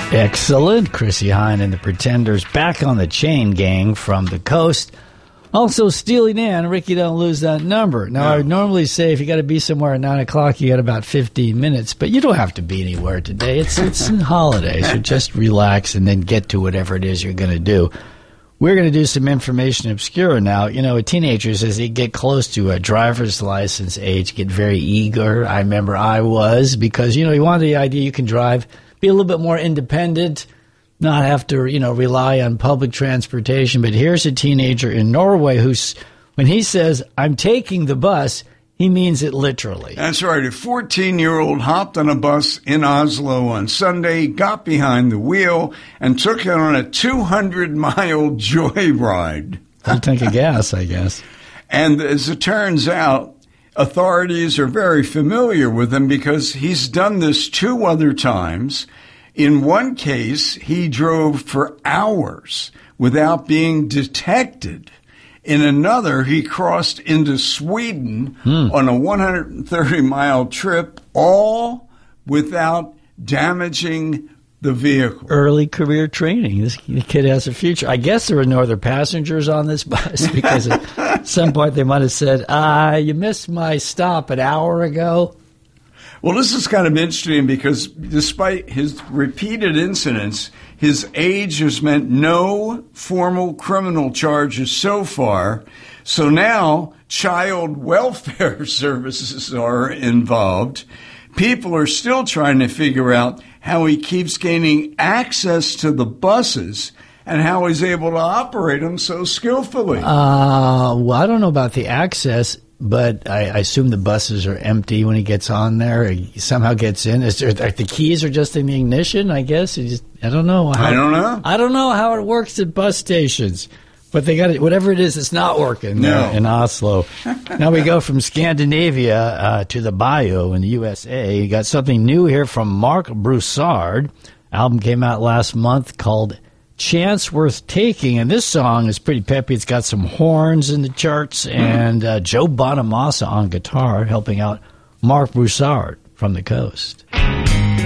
Excellent. Chrissie Hynde and the Pretenders back on the chain gang from the coast. Also, Steely Dan, Ricky, don't lose that number. Now, I would normally say if you got to be somewhere at 9 o'clock, you got about 15 minutes, but you don't have to be anywhere today. It's a holiday, so just relax and then get to whatever it is you're going to do. We're going to do some information obscura now. You know, teenagers, as they get close to a driver's license age, get very eager. I remember I was, because, you know, you want the idea you can drive, be a little bit more independent, not have to, you know, rely on public transportation. But here's a teenager in Norway who's, when he says, I'm taking the bus, he means it literally. That's right. A 14-year-old hopped on a bus in Oslo on Sunday, got behind the wheel, and took it on a 200-mile joyride. Full tank of gas, I guess. And as it turns out, authorities are very familiar with him because he's done this 2 other times. In one case, he drove for hours without being detected. In another, he crossed into Sweden on a 130-mile trip, all without damaging the vehicle. Early career training. This kid has a future. I guess there were no other passengers on this bus because at some point they might have said, you missed my stop an hour ago. Well, this is kind of interesting because despite his repeated incidents, his age has meant no formal criminal charges so far. So now child welfare services are involved. People are still trying to figure out how he keeps gaining access to the buses and how he's able to operate them so skillfully. Well, I don't know about the access, but I assume the buses are empty when he gets on there. He somehow gets in. Is there, the keys are just in the ignition, I guess? I don't know. I don't know. I don't know how it works at bus stations. But they got it, whatever it is, it's not working there in Oslo. Now we go from Scandinavia to the Bayou in the USA. You got something new here from Marc Broussard. Album came out last month called Chance Worth Taking, and this song is pretty peppy. It's got some horns in the charts, and Joe Bonamassa on guitar helping out Marc Broussard from the coast.